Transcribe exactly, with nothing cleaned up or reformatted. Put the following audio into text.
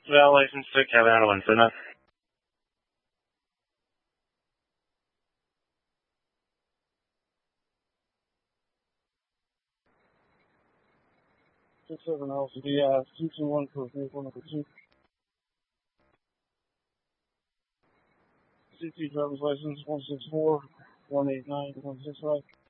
Well, license to Kevin Winston. Six seven L C D, uh, two two one for vehicle number two. C T driver's license one six four one eight nine one six five.